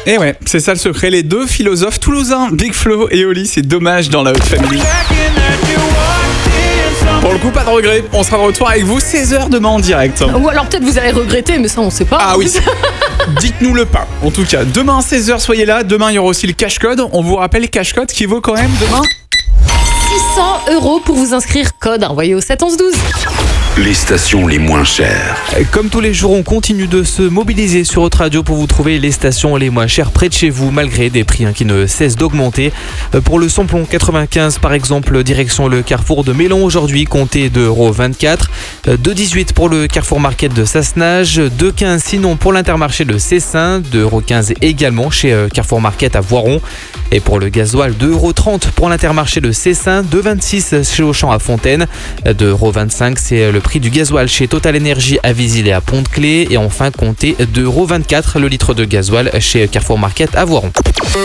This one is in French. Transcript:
Et ouais, c'est ça le secret, les deux philosophes toulousains, Big Flo et Oli, c'est dommage dans la Haute Family. Pour le coup, pas de regret, on sera de retour avec vous 16h demain en direct. Ou alors peut-être vous allez regretter, mais ça on sait pas. Ah oui, dites-nous le pas. En tout cas, demain 16h, soyez là. Demain, il y aura aussi le cash code. On vous rappelle cash code qui vaut quand même demain 600 € pour vous inscrire. Code envoyé au 7 11 12. Les stations les moins chères. Comme tous les jours, on continue de se mobiliser sur votre radio pour vous trouver les stations les moins chères près de chez vous, malgré des prix qui ne cessent d'augmenter. Pour le samplon 95, par exemple, direction le carrefour de Mélon aujourd'hui, comptez 2,24 €. 2,18 € pour le carrefour Market de Sassenage. 2,15 € sinon pour l'intermarché de Cessin. 2,15 € également chez Carrefour Market à Voiron. Et pour le gasoil, 2,30 € pour l'intermarché de Cessin. 2,26 € chez Auchan à Fontaine. 2,25 € c'est le prix du gasoil chez Total Energy à Visil et à Pont-de-Clé. Et enfin, comptez 2,24 € le litre de gasoil chez Carrefour Market à Voiron.